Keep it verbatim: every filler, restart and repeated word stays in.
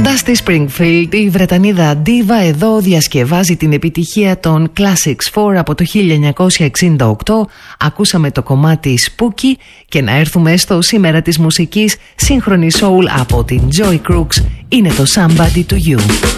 Dusty Springfield, η Βρετανίδα ντίβα, εδώ διασκευάζει την επιτυχία των Classics φορ από το χίλια εννιακόσια εξήντα οκτώ. Ακούσαμε το κομμάτι Spooky και να έρθουμε στο σήμερα της μουσικής σύγχρονη soul από την Joy Crooks. Είναι το Somebody to You.